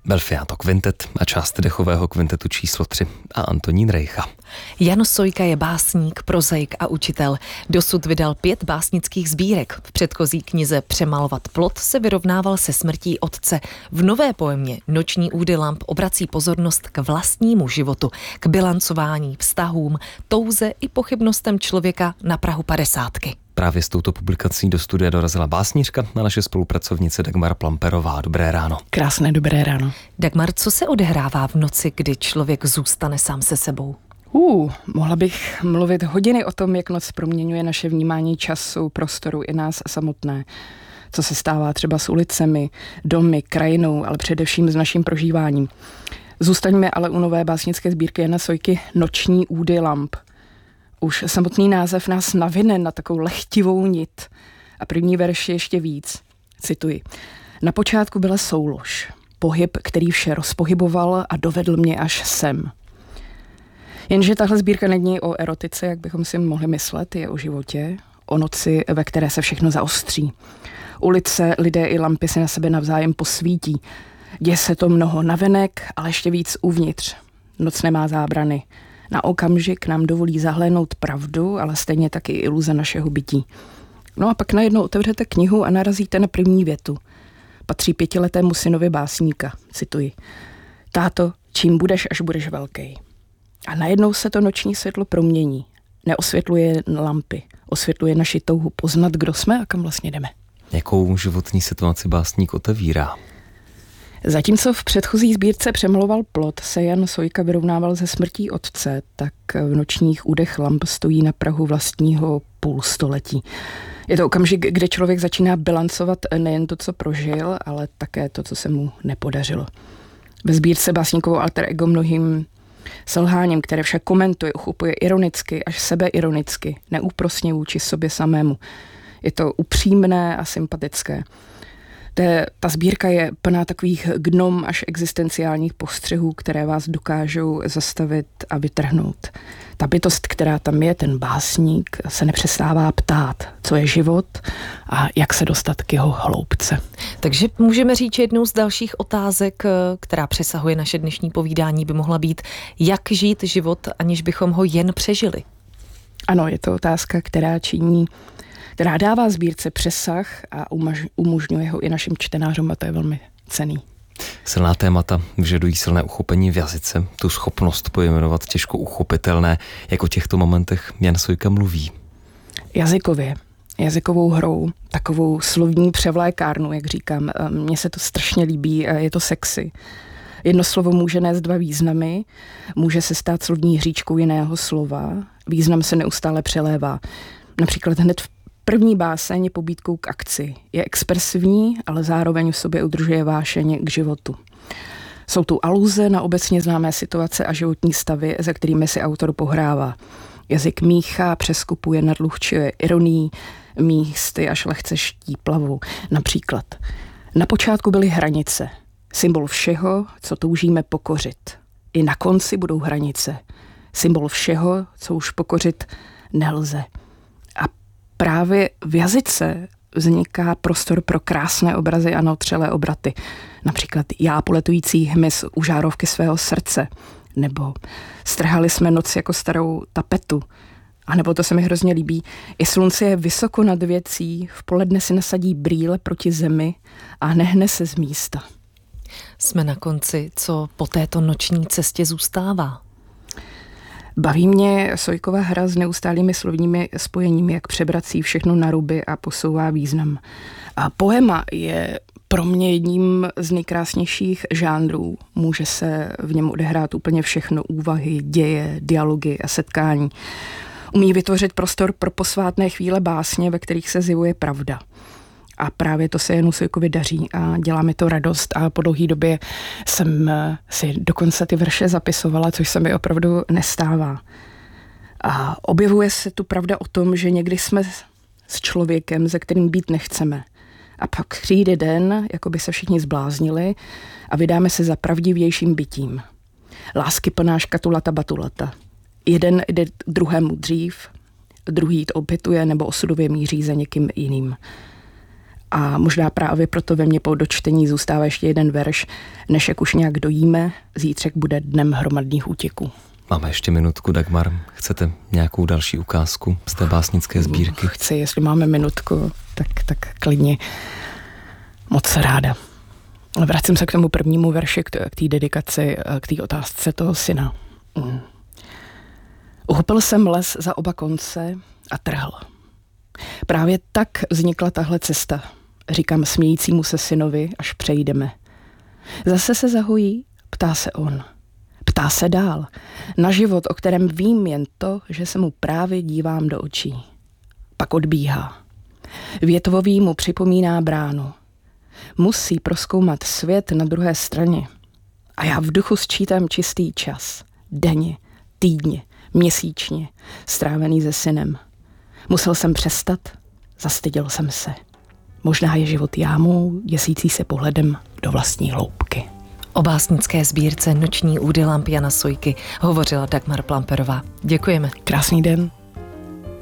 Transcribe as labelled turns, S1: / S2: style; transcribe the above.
S1: Belfiato Quintet a část dechového kvintetu číslo 3 a Antonín Rejcha.
S2: Jan Sojka je básník, prozaik a učitel. Dosud vydal 5 básnických sbírek. V předchozí knize Přemalovat plot se vyrovnával se smrtí otce. V nové poemě Noční údy lamp obrací pozornost k vlastnímu životu, k bilancování, vztahům, touze i pochybnostem člověka na prahu 50.
S1: Právě s touto publikací do studia dorazila básnířka a naše spolupracovnice Dagmar Plamperová. Dobré ráno.
S3: Krásné dobré ráno.
S2: Dagmar, co se odehrává v noci, kdy člověk zůstane sám se sebou?
S3: Mohla bych mluvit hodiny o tom, jak noc proměňuje naše vnímání času, prostoru i nás samotné. Co se stává třeba s ulicemi, domy, krajinou, ale především s naším prožíváním. Zůstaňme ale u nové básnické sbírky Jana Sojky Noční údy lamp. Už samotný název nás navine na takovou lehtivou nit. A první verš je ještě víc. Cituji. Na počátku byla soulož. Pohyb, který vše rozpohyboval a dovedl mě až sem. Jenže tahle sbírka není o erotice, jak bychom si mohli myslet, je o životě, o noci, ve které se všechno zaostří. Ulice, lidé i lampy se na sebe navzájem posvítí. Děje se to mnoho navenek, ale ještě víc uvnitř. Noc nemá zábrany. Na okamžik nám dovolí zahlédnout pravdu, ale stejně taky iluze našeho bytí. No a pak najednou otevřete knihu a narazíte na první větu. Patří 5letému synovi básníka, cituji. Táto, čím budeš, až budeš velký. A najednou se to noční světlo promění. Neosvětluje lampy, osvětluje naši touhu poznat, kdo jsme a kam vlastně jdeme.
S1: Jakou životní situaci básník otevírá?
S3: Zatímco v předchozí sbírce Přemaloval plot se Jan Sojka vyrovnával se smrtí otce, tak v Nočních údech lamp stojí na prahu vlastního půlstoletí. Je to okamžik, kde člověk začíná bilancovat nejen to, co prožil, ale také to, co se mu nepodařilo. Ve sbírce básníkovo alter ego mnohým selháním, které však komentuje, uchopuje ironicky, až sebeironicky, neúprosně vůči sobě samému. Je to upřímné a sympatické. Ta sbírka je plná takových gnom až existenciálních postřehů, které vás dokážou zastavit a vytrhnout. Ta bytost, která tam je, ten básník, se nepřestává ptát, co je život a jak se dostat k jeho hloubce.
S2: Takže můžeme říct, že jednou z dalších otázek, která přesahuje naše dnešní povídání, by mohla být, jak žít život, aniž bychom ho jen přežili.
S3: Ano, je to otázka, která dává sbírce přesah a umožňuje ho i našim čtenářům a to je velmi cenný.
S1: Silná témata vyžadují silné uchopení v jazyce, tu schopnost pojmenovat těžko uchopitelné, jak o těchto momentech Jan Sojka mluví.
S3: Jazykovou hrou, takovou slovní převlékárnu, jak říkám. Mně se to strašně líbí, je to sexy. Jedno slovo může nést 2 významy, může se stát slovní hříčkou jiného slova, význam se neustále přelévá. Například hned v první báseň je pobídkou k akci. Je expresivní, ale zároveň v sobě udržuje vášeň k životu. Jsou tu aluze na obecně známé situace a životní stavy, za kterými si autor pohrává. Jazyk míchá, přeskupuje, nadluhčuje ironii, místy až lehce štíplavou. Například, na počátku byly hranice, symbol všeho, co toužíme pokořit. I na konci budou hranice, symbol všeho, co už pokořit nelze. Právě v jazyce vzniká prostor pro krásné obrazy a neotřelé obraty. Například já poletující hmyz u žárovky svého srdce, nebo strhali jsme noc jako starou tapetu, a nebo to se mi hrozně líbí, i slunce je vysoko nad věcí, v poledne si nasadí brýle proti zemi a nehne se z místa.
S2: Jsme na konci, co po této noční cestě zůstává?
S3: Baví mě Sojkova hra s neustálými slovními spojeními, jak přebrací všechno na ruby a posouvá význam. A poema je pro mě jedním z nejkrásnějších žánrů. Může se v něm odehrát úplně všechno, úvahy, děje, dialogy a setkání. Umí vytvořit prostor pro posvátné chvíle básně, ve kterých se zjevuje pravda. A právě to se Janu Sojkovi daří a dělá mi to radost a po dlouhé době jsem si dokonce ty verše zapisovala, což se mi opravdu nestává. A objevuje se tu pravda o tom, že někdy jsme s člověkem, se kterým být nechceme. A pak přijde den, jako by se všichni zbláznili a vydáme se za pravdivějším bytím. Lásky plná škatulata batulata. Jeden jde druhému dřív, druhý to opětuje nebo osudově míří za někým jiným. A možná právě proto ve mně po dočtení zůstává ještě jeden verš. Dnešek už nějak dojíme, zítřek bude dnem hromadných útěků.
S1: Máme ještě minutku, Dagmar. Chcete nějakou další ukázku z té básnické sbírky?
S3: Chci, jestli máme minutku, tak klidně. Moc ráda. Vracím se k tomu prvnímu verši, k té dedikaci, k té otázce toho syna. Uchopil jsem les za oba konce a trhl. Právě tak vznikla tahle cesta, říkám smějícímu se synovi, až přejdeme. Zase se zahojí, ptá se on. Ptá se dál, na život, o kterém vím jen to, že se mu právě dívám do očí. Pak odbíhá. Větvový mu připomíná bránu. Musí prozkoumat svět na druhé straně. A já v duchu sčítám čistý čas. Denně, týdně, měsíčně, strávený se synem. Musel jsem přestat, zastyděl jsem se. Možná je život jámou, děsící se pohledem do vlastní hloubky.
S2: O básnické sbírce Noční údy lamp Jana Sojky hovořila Dagmar Plamperová. Děkujeme.
S3: Krásný den.